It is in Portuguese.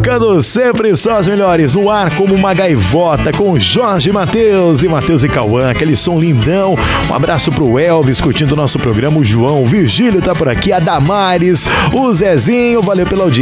Tocando sempre só as melhores, no ar como uma gaivota, com Jorge Matheus e Cauã, aquele som lindão. Um abraço pro Elvis, curtindo o nosso programa, o João, o Virgílio tá por aqui, a Damares, o Zezinho, valeu pela audiência.